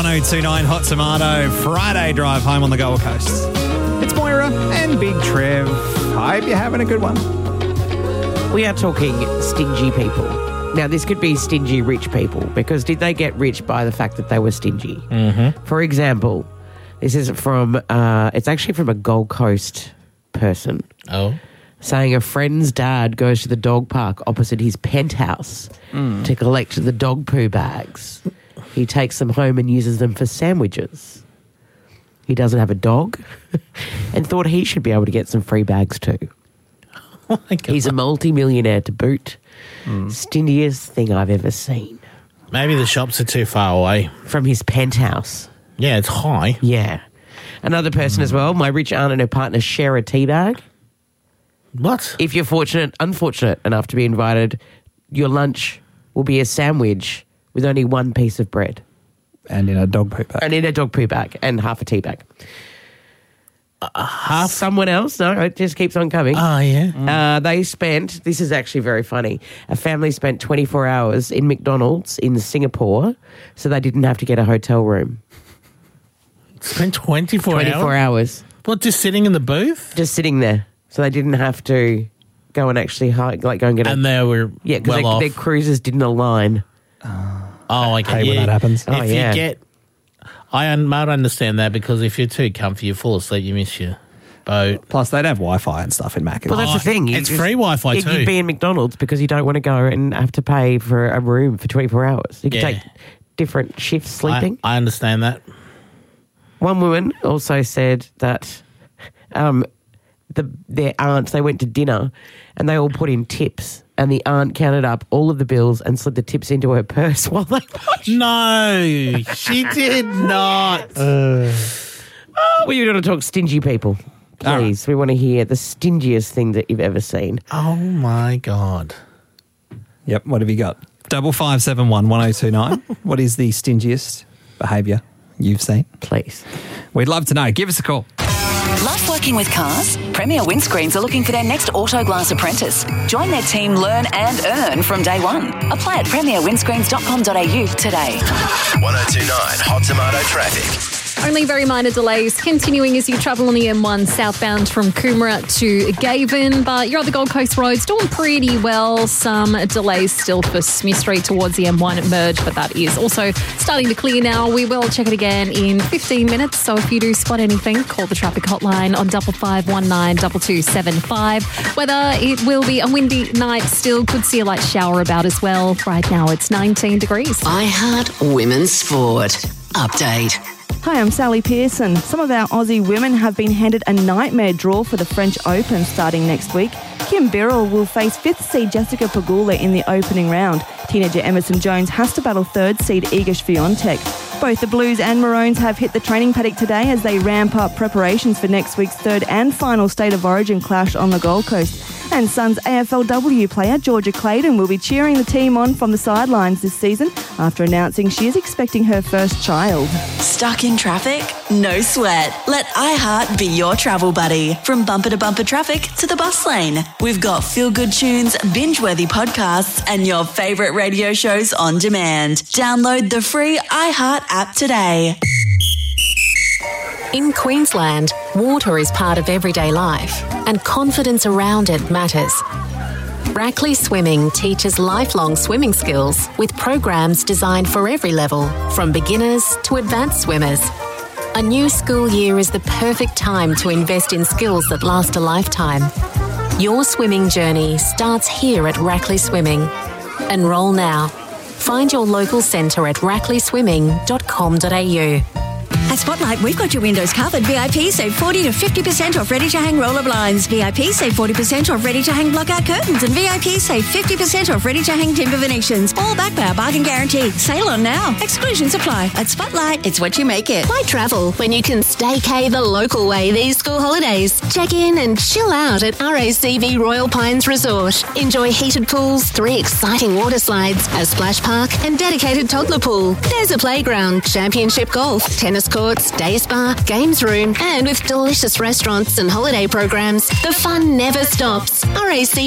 1029 Hot Tomato Friday drive home on the Gold Coast. It's Moira and Big Trev. I hope you're having a good one. We are talking stingy people. Now, this could be stingy rich people, because did they get rich by the fact that they were stingy? Mm-hmm. For example, this is from, it's actually from a Gold Coast person. Oh. Saying a friend's dad goes to the dog park opposite his penthouse to collect the dog poo bags. He takes them home and uses them for sandwiches. He doesn't have a dog and thought he should be able to get some free bags too. Oh my God. He's a multi-millionaire to boot. Stingiest thing I've ever seen. Maybe the shops are too far away. From his penthouse. Yeah, it's high. Yeah. Another person as well. My rich aunt and her partner share a tea bag. What? If you're unfortunate enough to be invited, your lunch will be a sandwich with only one piece of bread. And in a dog poo bag. And in a dog poo bag and half a tea bag. Half? Someone else? No, it just keeps on coming. Oh, yeah. They spent, this is actually very funny, a family spent 24 hours in McDonald's in Singapore so they didn't have to get a hotel room. Spent 24 hours. What, just sitting in the booth? Just sitting there. So they didn't have to go and actually go and get And they were because their cruises didn't align. Oh, okay. Hey, when that happens. If you get... I might understand that, because if you're too comfy, you fall asleep, you miss your boat. Plus, they'd have Wi-Fi and stuff in Macca's. Well, that's the thing. It's free Wi-Fi too. You'd be in McDonald's because you don't want to go and have to pay for a room for 24 hours. You can take different shifts sleeping. I understand that. One woman also said that their aunt, they went to dinner and they all put in tips, and the aunt counted up all of the bills and slid the tips into her purse while they watched. No, she did not. We want to talk stingy people. Please, we want to hear the stingiest thing that you've ever seen. Oh, my God. Yep, what have you got? 5571 1029. What is the stingiest behaviour you've seen? Please. We'd love to know. Give us a call. Love working with cars? Premier Windscreens are looking for their next Autoglass apprentice. Join their team, learn and earn from day one. Apply at premierwindscreens.com.au today. 1029 Hot Tomato Traffic. Only very minor delays continuing as you travel on the M1 southbound from Coomera to Gavin, but your other Gold Coast roads doing pretty well. Some delays still for Smith Street towards the M1 merge, but that is also starting to clear now. We will check it again in 15 minutes, so if you do spot anything, call the traffic hotline on 5519 2275. Whether it will be a windy night still, could see a light shower about as well. Right now it's 19 degrees. iHeart Women's Sport. Update. Hi, I'm Sally Pearson. Some of our Aussie women have been handed a nightmare draw for the French Open starting next week. Kim Birrell will face 5th seed Jessica Pegula in the opening round. Teenager Emerson Jones has to battle 3rd seed Iga Swiatek. Both the Blues and Maroons have hit the training paddock today as they ramp up preparations for next week's 3rd and final State of Origin clash on the Gold Coast. And Suns AFLW player Georgia Clayton will be cheering the team on from the sidelines this season after announcing she is expecting her first child. Stuck in traffic? No sweat. Let iHeart be your travel buddy. From bumper to bumper traffic to the bus lane. We've got feel-good tunes, binge-worthy podcasts, and your favourite radio shows on demand. Download the free iHeart app today. In Queensland, water is part of everyday life, and confidence around it matters. Rackley Swimming teaches lifelong swimming skills with programs designed for every level, from beginners to advanced swimmers. A new school year is the perfect time to invest in skills that last a lifetime. Your swimming journey starts here at Rackley Swimming. Enrol now. Find your local centre at rackleyswimming.com.au. At Spotlight, we've got your windows covered. VIP save 40 to 50% off ready-to-hang roller blinds. VIP save 40% off ready-to-hang block-out curtains. And VIP save 50% off ready-to-hang timber Venetians. All backed by our bargain guarantee. Sale on now. Exclusions apply. At Spotlight, it's what you make it. Why travel when you can staycay the local way these school holidays? Check in and chill out at RACV Royal Pines Resort. Enjoy heated pools, 3 exciting water slides, a splash park and dedicated toddler pool. There's a playground, championship golf, tennis courts, day spa, games room, and with delicious restaurants and holiday programs, the fun never stops. RAC